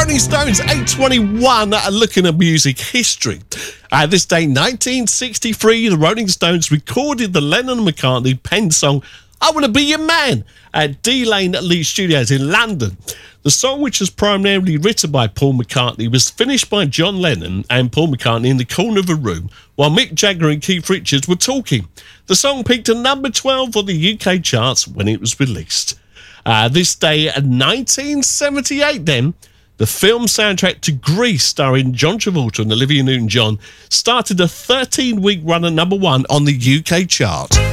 Rolling Stones, 821, looking at music history. This day, 1963, the Rolling Stones recorded the Lennon-McCartney penned song, I Want to Be Your Man, at D-Lane Lee Studios in London. The song, which was primarily written by Paul McCartney, was finished by John Lennon and Paul McCartney in the corner of a room while Mick Jagger and Keith Richards were talking. The song peaked at number 12 on the UK charts when it was released. This day, 1978 then, the film soundtrack to Grease, starring John Travolta and Olivia Newton-John, started a 13-week run at number 1 on the UK chart.